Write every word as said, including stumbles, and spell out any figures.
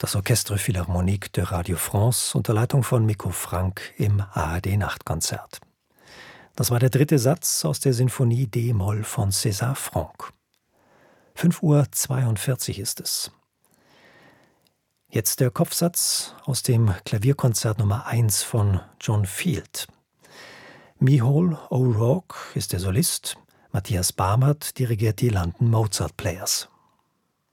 Das Orchestre Philharmonique de Radio France unter Leitung von Mikko Frank im A R D-Nachtkonzert. Das war der dritte Satz aus der Sinfonie D-Moll von César Franck. fünf Uhr zweiundvierzig ist es. Jetzt der Kopfsatz aus dem Klavierkonzert Nummer eins von John Field. Micheál O'Rourke ist der Solist, Matthias Barmert dirigiert die London Mozart Players.